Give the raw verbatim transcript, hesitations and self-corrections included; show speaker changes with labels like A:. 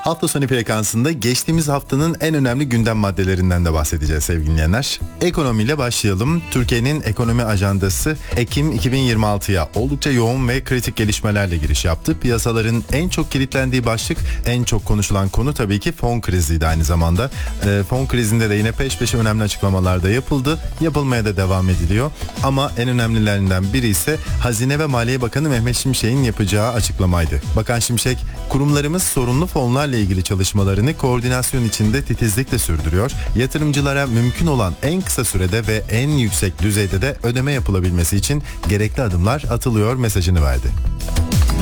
A: Hafta sonu frekansında geçtiğimiz haftanın en önemli gündem maddelerinden de bahsedeceğiz sevgili dinleyenler. Ekonomiyle başlayalım. Türkiye'nin ekonomi ajandası Ekim iki bin yirmi altıya oldukça yoğun ve kritik gelişmelerle giriş yaptı. Piyasaların en çok kilitlendiği başlık, en çok konuşulan konu tabii ki fon kriziydi aynı zamanda. E, fon krizinde de yine peş peşe önemli açıklamalar da yapıldı. Yapılmaya da devam ediliyor. Ama en önemlilerinden biri ise Hazine ve Maliye Bakanı Mehmet Şimşek'in yapacağı açıklamaydı. Bakan Şimşek, kurumlarımız sorunlu fonlarla ilgili çalışmalarını koordinasyon içinde titizlikle sürdürüyor. Yatırımcılara mümkün olan en kısa sürede ve en yüksek düzeyde de ödeme yapılabilmesi için gerekli adımlar atılıyor mesajını verdi.